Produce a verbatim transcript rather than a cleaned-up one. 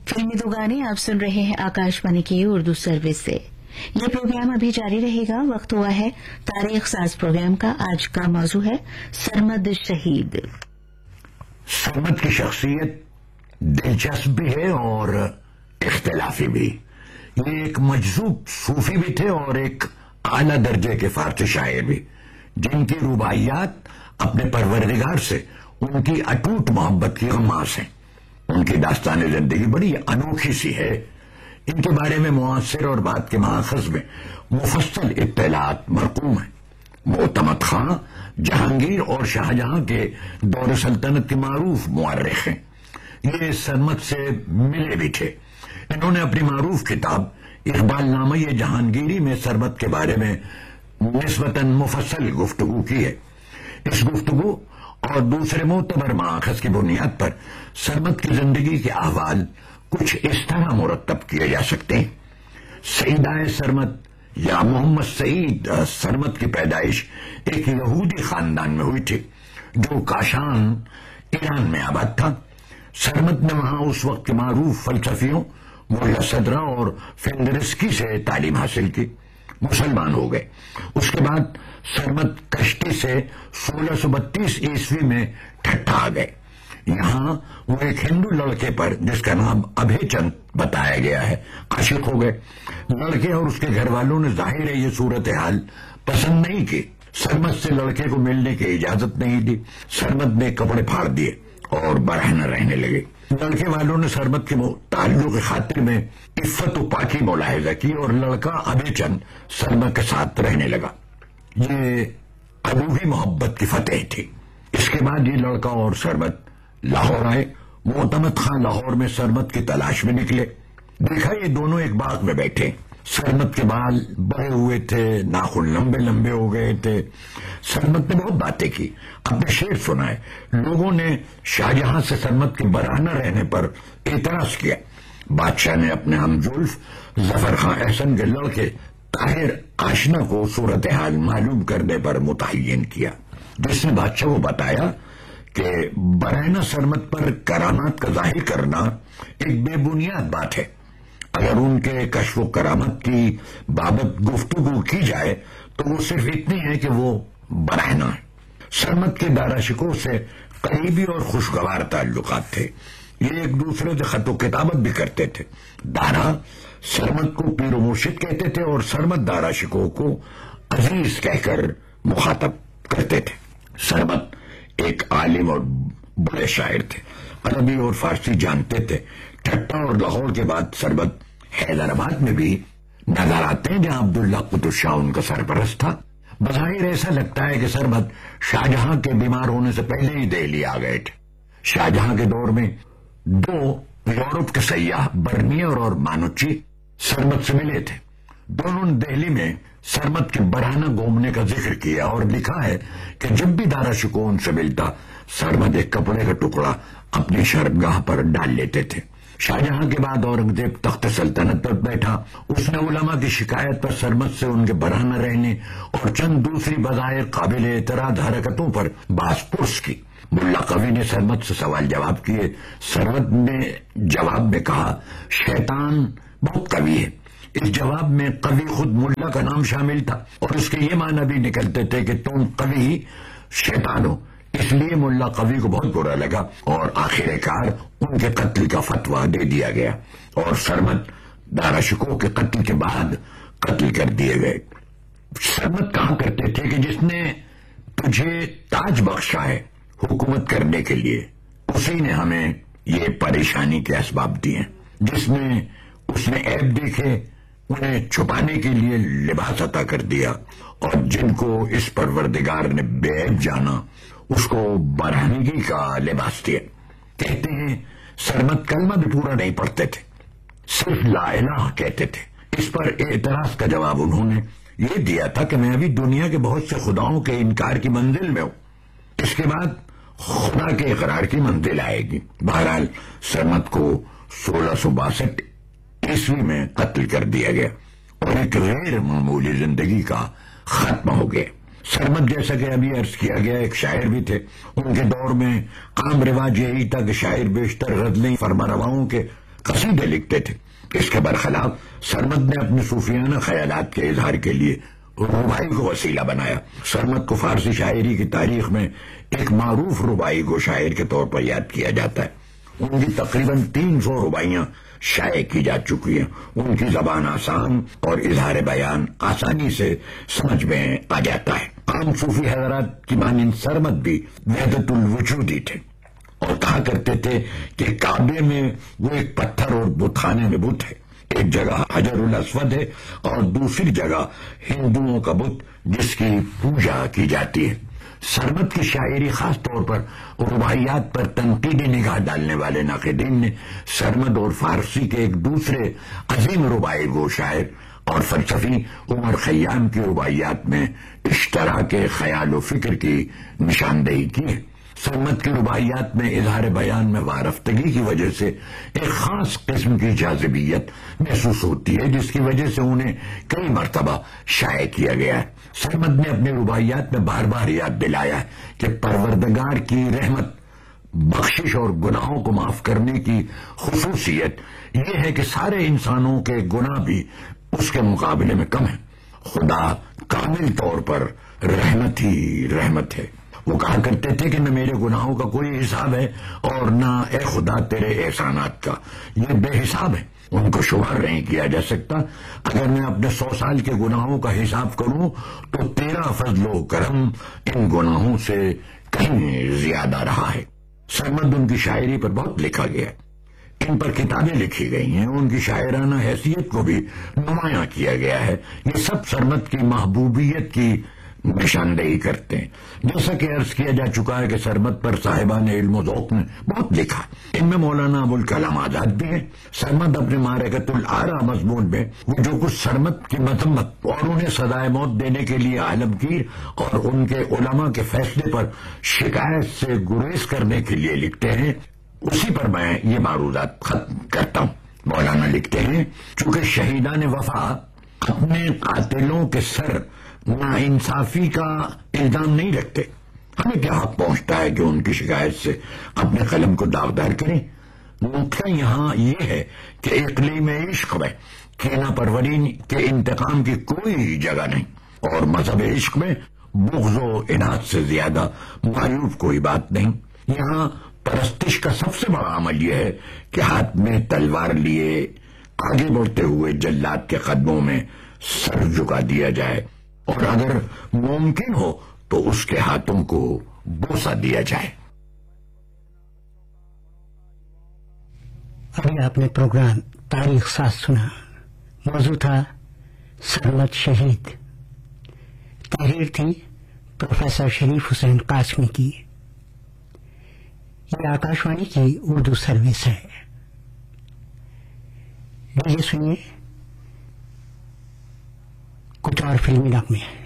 फिल्मी दो गाने आप सुन रहे हैं आकाशवाणी की उर्दू सर्विस से। ये प्रोग्राम अभी जारी रहेगा। वक्त हुआ है तारीख साज प्रोग्राम का। आज का मौजू है सरमद शहीद। सरमद की शख्सियत दिलचस्प भी है और इख्तिलाफी भी। ये एक मजजूब सूफी भी थे और एक आला दर्जे के फारसी शायर भी, जिनकी रुबाइयात अपने परवरदिगार से उनकी अटूट मोहब्बत की गमास है। उनकी दास्तान जिंदगी बड़ी अनोखी सी है। इनके बारे में मुआसिर और बाद के माखज़ में मुफस्सल इत्तलात मरकूम है। मोतमद खां जहांगीर और शाहजहां के दौर सल्तनत के मारूफ मुअर्रिख हैं। ये सरमद से मिले भी थे। इन्होंने अपनी मारूफ किताब इकबाल नामा ये जहांगीरी में सरमद के बारे में निस्बतन मुफस्सल गुफ्तगू की है। इस गुफ्तगू और दूसरे मोतबर माखज़ की बुनियाद पर सरमद की जिंदगी के अहवाल कुछ इस तरह मुरतब किए जा सकते हैं। सईदाए सरमद या मोहम्मद सईद सरमद की पैदाइश एक यहूदी खानदान में हुई थी जो काशान ईरान में आबाद था। सरमद ने वहां उस वक्त के मारूफ फलसफियों मुल्ला सदरा और फिंदरिस्की से तालीम हासिल की, मुसलमान हो गए। उसके बाद सरमद कश्ती से सोलह सौ बत्तीस ईस्वी में ठट्ठा आ गए। यहां वो एक हिंदू लड़के पर जिसका नाम अभयचंद बताया गया है आशिक हो गए। लड़के और उसके घर वालों ने जाहिर है ये सूरत हाल पसंद नहीं की। सरमद से लड़के को मिलने की इजाजत नहीं दी। सरमद ने कपड़े फाड़ दिए और बरहना रहने लगे। लड़के वालों ने सरमद के ताल्लुक की खातिर में इफ्फत व पाकी मुलाहिजा की और लड़का अभयचंद सरमद के साथ रहने लगा। ये अबूही मोहब्बत की फतेह थी। इसके बाद ये लड़का और सरमद लाहौर आए। मोतमद खां लाहौर में सरमद की तलाश में निकले। देखा ये दोनों एक बाग में बैठे। सरमद के बाल बड़े हुए थे, नाखून लंबे लंबे हो गए थे। सरमद ने बहुत बातें की, अपने शेर सुनाए। लोगों ने शाहजहां से सरमद के बराना रहने पर एतराज किया। बादशाह ने अपने हमजुल्फ जफर खां एहसन के लड़के ताहिर आशना को सूरत हाल मालूम करने पर मुतय्यन किया, जिसने बादशाह को बताया कि बराना सरमद पर करामात का जाहिर करना एक बेबुनियाद बात है। अगर उनके कश्फ करामत की बाबत गुफ्तगू की जाए तो वो सिर्फ इतनी है कि वो बराना है। सरमद के दाराशिकों से करीबी और खुशगवार ताल्लुकात थे। ये एक दूसरे से खत किताबत भी करते थे। दारा सरमद को पीर मुर्शिद कहते थे और सरमद दाराशिकों को अजीज कहकर मुखातब करते थे। सरमद एक आलिम और बड़े शायर थे। अरबी और फारसी जानते थे। ठट्टा और लाहौर के बाद सरमद हैदराबाद में भी नजर आते हैं, जहां अब्दुल्ला कुतुब शाह उनका सरपरस्त था। बज़ाहिर ऐसा लगता है कि सरमद शाहजहां के बीमार होने से पहले ही दिल्ली आ गए थे। शाहजहां के दौर में दो यूरोप के सयाह बर्नियर और मानुची सरमद से मिले थे। दोनों ने दिल्ली में सरमद के बरहाना घूमने का जिक्र किया और लिखा है कि जब भी दाराशिकों उनसे मिलता, सरमद एक कपड़े का टुकड़ा अपनी शर्मगाह पर डाल लेते थे। शाहजहां के बाद औरंगजेब तख्त सल्तनत पर बैठा। उसने उलमा की शिकायत पर सरमद से उनके बरहाना रहने और चंद दूसरी बज़ाहिर काबिल एतराज हरकतों पर बासपुर्स की। मुल्ला कवि ने सरमद से सवाल जवाब किए। सरमद ने जवाब में कहा, शैतान बहुत कवि है। इस जवाब में कवि खुद मुल्ला का नाम शामिल था और उसके ये माना भी निकलते थे कि तुम कवि शैतान हो। इसलिए मुल्ला कवि को बहुत बुरा लगा और आखिरकार उनके कत्ल का फतवा दे दिया गया और सरमद दाराशिकों के कत्ल के बाद कत्ल कर दिए गए। सरमद कहा करते थे कि जिसने तुझे ताज बख्शा है हुकूमत करने के लिए, उसी ने हमें ये परेशानी के असबाब दिए। जिसने उसने ऐब देखे उन्हें छुपाने के लिए लिबास अता कर दिया और जिनको इस परवरदिगार ने बेऐब जाना उसको बरहनगी का लिबास दिया। कहते हैं सरमद कलमा भी पूरा नहीं पढ़ते थे, सिर्फ ला इलाहा कहते थे। इस पर एतराज का जवाब उन्होंने ये दिया था कि मैं अभी दुनिया के बहुत से खुदाओं के इनकार की मंजिल में हूं, इसके बाद खुदा के इकरार की मंजिल आएगी। बहरहाल सरमद को सोलह सौ बासठ ईस्वी में कत्ल कर दिया गया और एक गैर मामूली जिंदगी का खात्मा हो गया। सरमद जैसा कि अभी अर्ज किया गया एक शायर भी थे। उनके दौर में आम रिवाज यही था कि शायर बेशतर गजलें फरमारवाओं के قصیدے لکھتے تھے۔ اس کے برخلاف سرمد نے اپنے صوفیانہ خیالات کے اظہار کے لیے ربائی کو وسیلہ بنایا۔ سرمد کو فارسی شاعری کی تاریخ میں ایک معروف ربائی کو شاعر کے طور پر یاد کیا جاتا ہے۔ ان کی تقریباً تین سو ربائیاں شائع کی جا چکی ہیں۔ ان کی زبان آسان اور اظہار بیان آسانی سے سمجھ میں آ جاتا ہے۔ عام صوفی حضرات کی مانند سرمد بھی وحدت الوجودی تھے اور کہا کرتے تھے کہ کعبے میں وہ ایک پتھر اور بت خانے میں بت ہے، ایک جگہ حجر الاسود ہے اور دوسری جگہ ہندوؤں کا بت جس کی پوجا کی جاتی ہے۔ سرمد کی شاعری خاص طور پر رباعیات پر تنقیدی نگاہ ڈالنے والے ناقدین نے سرمد اور فارسی کے ایک دوسرے عظیم رباعی گو شاعر اور فلسفی عمر خیام کی رباعیات میں اشتراک خیال و فکر کی نشاندہی کی ہے۔ سرمد کی رباعیات میں اظہار بیان میں وارفتگی کی وجہ سے ایک خاص قسم کی جاذبیت محسوس ہوتی ہے جس کی وجہ سے انہیں کئی مرتبہ شائع کیا گیا ہے۔ سرمد نے اپنی رباعیات میں بار بار یاد دلایا ہے کہ پروردگار کی رحمت، بخشش اور گناہوں کو معاف کرنے کی خصوصیت یہ ہے کہ سارے انسانوں کے گناہ بھی اس کے مقابلے میں کم ہیں۔ خدا کامل طور پر رحمت ہی رحمت ہے۔ وہ کہا کرتے تھے کہ نہ میرے گناہوں کا کوئی حساب ہے اور نہ اے خدا تیرے احسانات کا، یہ بے حساب ہے، ان کو شمار نہیں کیا جا سکتا۔ اگر میں اپنے سو سال کے گناہوں کا حساب کروں تو تیرا فضل و کرم ان گناہوں سے کہیں زیادہ رہا ہے۔ سرمد ان کی شاعری پر بہت لکھا گیا ہے، ان پر کتابیں لکھی گئی ہیں، ان کی شاعرانہ حیثیت کو بھی نمایاں کیا گیا ہے۔ یہ سب سرمد کی محبوبیت کی نشاندہی کرتے ہیں۔ جیسا کہ عرض کیا جا چکا ہے کہ سرمد پر صاحبان علم و ذوق نے بہت لکھا، ان میں مولانا ابوالکلام آزاد بھی ہیں۔ سرمد اپنے معرکۃ الآراء مضمون میں وہ جو کچھ سرمد کی مذمت اور انہیں سزائے موت دینے کے لیے عالمگیر اور ان کے علماء کے فیصلے پر شکایت سے گریز کرنے کے لیے لکھتے ہیں، اسی پر میں یہ معروضات ختم کرتا ہوں۔ مولانا لکھتے ہیں، چونکہ شہیدان وفا اپنے قاتلوں کے سر ناانصافی کا الزام نہیں رکھتے، ہمیں کیا حق پہنچتا ہے کہ ان کی شکایت سے اپنے قلم کو داغدار کریں؟ نقطہ یہاں یہ ہے کہ اقلیم عشق میں کینہ پروری کے انتقام کی کوئی جگہ نہیں، اور مذہب عشق میں بغض و عناد سے زیادہ معیوب کوئی بات نہیں۔ یہاں پرستش کا سب سے بڑا عمل یہ ہے کہ ہاتھ میں تلوار لیے آگے بڑھتے ہوئے جلاد کے قدموں میں سر جھکا دیا جائے، اور اگر ممکن ہو تو اس کے ہاتھوں کو بوسہ دیا جائے۔ ابھی آپ نے پروگرام تاریخ ساز سنا، موضوع تھا سرمد شہید، تحریر تھی پروفیسر شریف حسین قاسمی کی۔ یہ آکاشوانی کی اردو سروس ہے۔ یہ سنیے کچھ اور فلمی نغمے ہیں۔